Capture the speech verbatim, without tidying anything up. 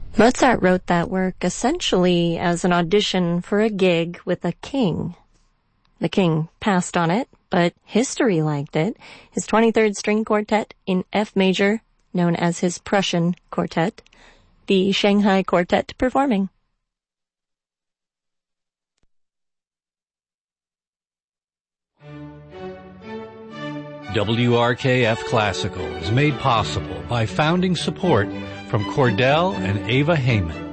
Mozart wrote that work essentially as an audition for a gig with a king. The king passed on it, but history liked it. His twenty-third string quartet in F major, known as his Prussian Quartet, the Shanghai Quartet performing. W R K F Classical is made possible by founding support from Cordell and Ava Heyman.